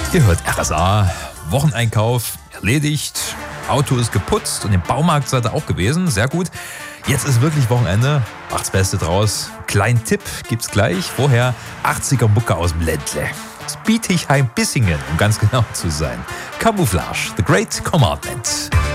Ihr hört RSA, Wocheneinkauf erledigt, Auto ist geputzt und im Baumarkt seid ihr auch gewesen, sehr gut. Jetzt ist wirklich Wochenende, macht's Beste draus. Kleinen Tipp gibt's gleich, vorher 80er Mucke aus dem Ländle. Das Bietigheim-Bissingen, um ganz genau zu sein. Camouflage, The Great Commandment.